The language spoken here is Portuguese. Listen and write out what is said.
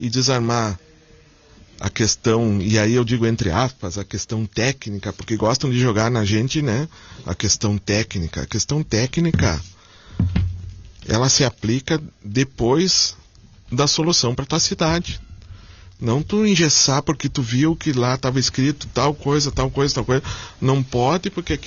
e desarmar a questão, e aí eu digo entre aspas, a questão técnica, porque gostam de jogar na gente, né? A questão técnica. A questão técnica, ela se aplica depois da solução para tua cidade. Não tu engessar porque tu viu que lá estava escrito tal coisa, tal coisa, tal coisa. Não pode, porque